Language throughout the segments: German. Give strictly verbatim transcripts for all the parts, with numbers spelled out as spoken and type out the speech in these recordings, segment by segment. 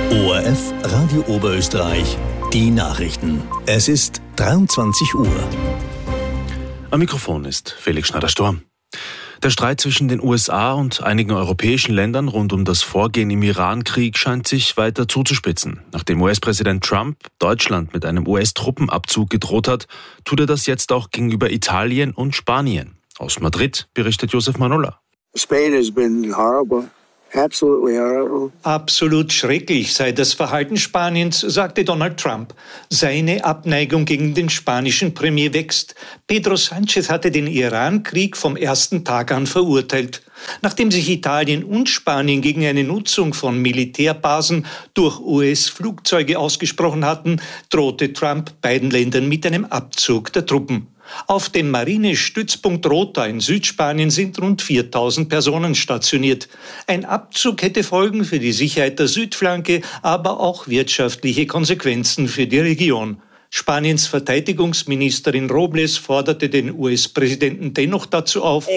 O R F Radio Oberösterreich, die Nachrichten. Es ist dreiundzwanzig Uhr. Am Mikrofon ist Felix Schneider-Storm. Der Streit zwischen den U S A und einigen europäischen Ländern rund um das Vorgehen im Iran-Krieg scheint sich weiter zuzuspitzen. Nachdem U S-Präsident Trump Deutschland mit einem U S-Truppenabzug gedroht hat, tut er das jetzt auch gegenüber Italien und Spanien. Aus Madrid berichtet Josef Manola. Spain has been horrible. Absolutely horrible. Absolut schrecklich sei das Verhalten Spaniens, sagte Donald Trump. Seine Abneigung gegen den spanischen Premier wächst. Pedro Sánchez hatte den Iran-Krieg vom ersten Tag an verurteilt. Nachdem sich Italien und Spanien gegen eine Nutzung von Militärbasen durch U S-Flugzeuge ausgesprochen hatten, drohte Trump beiden Ländern mit einem Abzug der Truppen. Auf dem Marinestützpunkt Rota in Südspanien sind rund viertausend Personen stationiert. Ein Abzug hätte Folgen für die Sicherheit der Südflanke, aber auch wirtschaftliche Konsequenzen für die Region. Spaniens Verteidigungsministerin Robles forderte den U S-Präsidenten dennoch dazu auf,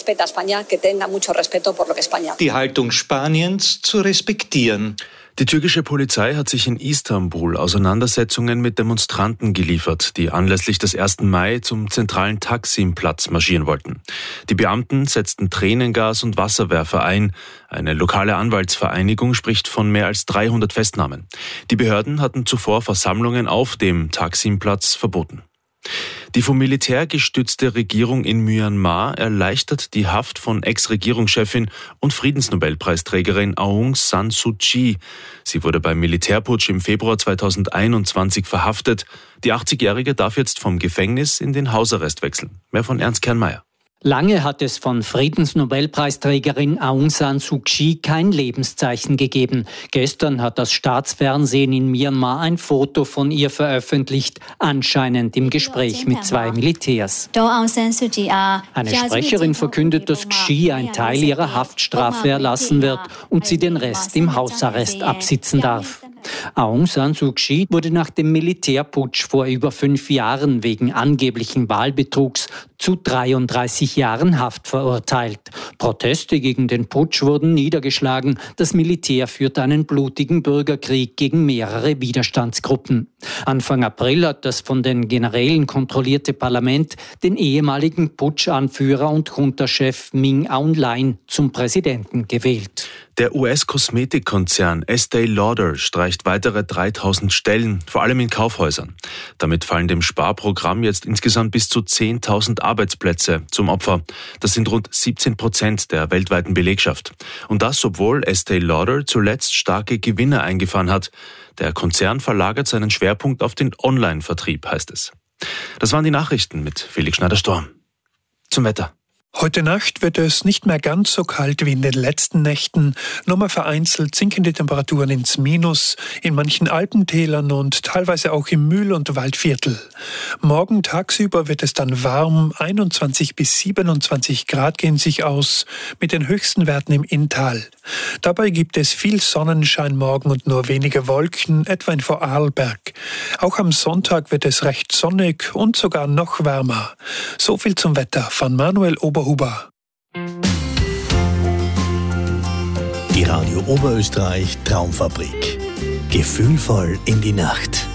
die Haltung Spaniens zu respektieren. Die türkische Polizei hat sich in Istanbul Auseinandersetzungen mit Demonstranten geliefert, die anlässlich des ersten Mai zum zentralen Taksim-Platz marschieren wollten. Die Beamten setzten Tränengas und Wasserwerfer ein. Eine lokale Anwaltsvereinigung spricht von mehr als dreihundert Festnahmen. Die Behörden hatten zuvor Versammlungen auf dem Taksim-Platz verboten. Die vom Militär gestützte Regierung in Myanmar erleichtert die Haft von Ex-Regierungschefin und Friedensnobelpreisträgerin Aung San Suu Kyi. Sie wurde beim Militärputsch im Februar zweitausendeinundzwanzig verhaftet. Die achtzigjährige darf jetzt vom Gefängnis in den Hausarrest wechseln. Mehr von Ernst Kernmeier. Lange hat es von Friedensnobelpreisträgerin Aung San Suu Kyi kein Lebenszeichen gegeben. Gestern hat das Staatsfernsehen in Myanmar ein Foto von ihr veröffentlicht, anscheinend im Gespräch mit zwei Militärs. Eine Sprecherin verkündet, dass Kyi ein Teil ihrer Haftstrafe erlassen wird und sie den Rest im Hausarrest absitzen darf. Aung San Suu Kyi wurde nach dem Militärputsch vor über fünf Jahren wegen angeblichen Wahlbetrugs zu dreiunddreißig Jahren Haft verurteilt. Proteste gegen den Putsch wurden niedergeschlagen. Das Militär führte einen blutigen Bürgerkrieg gegen mehrere Widerstandsgruppen. Anfang April hat das von den Generälen kontrollierte Parlament den ehemaligen Putschanführer und Junta-Chef Min Aung Hlaing zum Präsidenten gewählt. Der U S-Kosmetikkonzern Estée Lauder streicht weitere dreitausend Stellen, vor allem in Kaufhäusern. Damit fallen dem Sparprogramm jetzt insgesamt bis zu zehntausend Arbeitsplätze zum Opfer. Das sind rund siebzehn Prozent der weltweiten Belegschaft. Und das, obwohl Estée Lauder zuletzt starke Gewinne eingefahren hat. Der Konzern verlagert seinen Schwerpunkt auf den Online-Vertrieb, heißt es. Das waren die Nachrichten mit Felix Schneider-Storm. Zum Wetter. Heute Nacht wird es nicht mehr ganz so kalt wie in den letzten Nächten. Nur mal vereinzelt sinkende Temperaturen ins Minus, in manchen Alpentälern und teilweise auch im Mühl- und Waldviertel. Morgen tagsüber wird es dann warm, einundzwanzig bis siebenundzwanzig Grad gehen sich aus, mit den höchsten Werten im Inntal. Dabei gibt es viel Sonnenschein morgen und nur wenige Wolken, etwa in Vorarlberg. Auch am Sonntag wird es recht sonnig und sogar noch wärmer. So viel zum Wetter von Manuel Oberhuber. Die Radio Oberösterreich Traumfabrik. Gefühlvoll in die Nacht.